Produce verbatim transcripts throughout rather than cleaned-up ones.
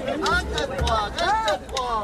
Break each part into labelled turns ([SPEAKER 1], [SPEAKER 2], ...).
[SPEAKER 1] Un, deux, trois, un, deux, trois.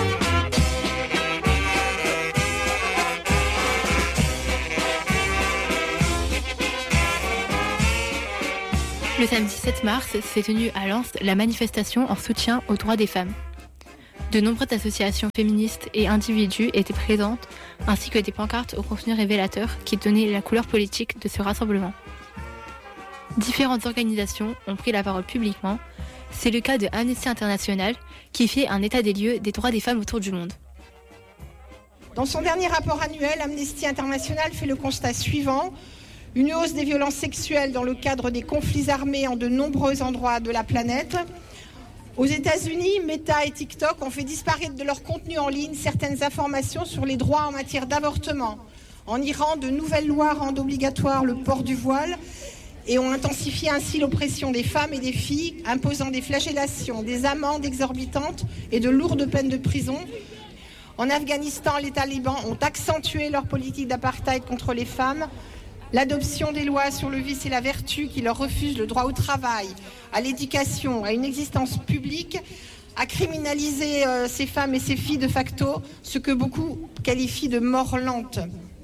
[SPEAKER 2] Le samedi sept mars s'est tenue à Lens la manifestation en soutien aux droits des femmes. De nombreuses associations féministes et individus étaient présentes, ainsi que des pancartes au contenu révélateur qui donnaient la couleur politique de ce rassemblement. Différentes organisations ont pris la parole publiquement. C'est le cas de Amnesty International qui fait un état des lieux des droits des femmes autour du monde.
[SPEAKER 3] Dans son dernier rapport annuel, Amnesty International fait le constat suivant. Une hausse des violences sexuelles dans le cadre des conflits armés en de nombreux endroits de la planète. Aux États-Unis, Meta et TikTok ont fait disparaître de leur contenu en ligne certaines informations sur les droits en matière d'avortement. En Iran, de nouvelles lois rendent obligatoire le port du voile et ont intensifié ainsi l'oppression des femmes et des filles, imposant des flagellations, des amendes exorbitantes et de lourdes peines de prison. En Afghanistan, les talibans ont accentué leur politique d'apartheid contre les femmes. L'adoption des lois sur le vice et la vertu qui leur refusent le droit au travail, à l'éducation, à une existence publique, a criminalisé euh, ces femmes et ces filles de facto, ce que beaucoup qualifient de mort lente.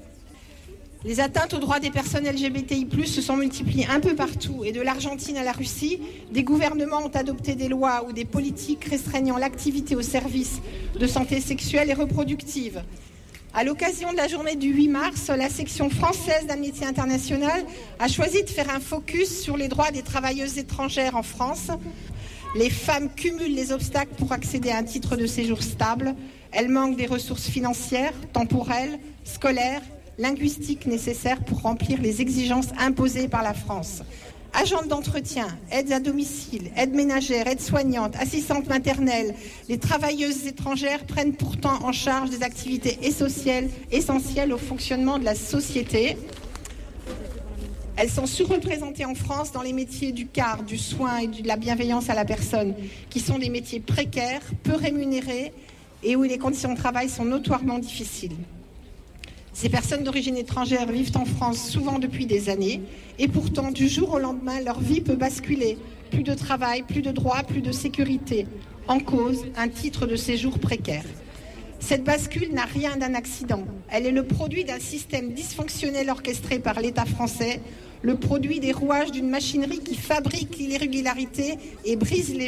[SPEAKER 3] Les atteintes aux droits des personnes L G B T I plus, se sont multipliées un peu partout et de l'Argentine à la Russie, des gouvernements ont adopté des lois ou des politiques restreignant l'activité au service de santé sexuelle et reproductive. À l'occasion de la journée du huit mars, la section française d'Amnesty International a choisi de faire un focus sur les droits des travailleuses étrangères en France. Les femmes cumulent les obstacles pour accéder à un titre de séjour stable. Elles manquent des ressources financières, temporelles, scolaires, linguistiques nécessaires pour remplir les exigences imposées par la France. Agentes d'entretien, aides à domicile, aides ménagères, aides soignantes, assistantes maternelles, les travailleuses étrangères prennent pourtant en charge des activités essentielles, essentielles au fonctionnement de la société. Elles sont surreprésentées en France dans les métiers du quart, du soin et de la bienveillance à la personne, qui sont des métiers précaires, peu rémunérés et où les conditions de travail sont notoirement difficiles. Ces personnes d'origine étrangère vivent en France souvent depuis des années et pourtant, du jour au lendemain, leur vie peut basculer. Plus de travail, plus de droits, plus de sécurité. En cause, un titre de séjour précaire. Cette bascule n'a rien d'un accident. Elle est le produit d'un système dysfonctionnel orchestré par l'État français, le produit des rouages d'une machinerie qui fabrique l'irrégularité et brise les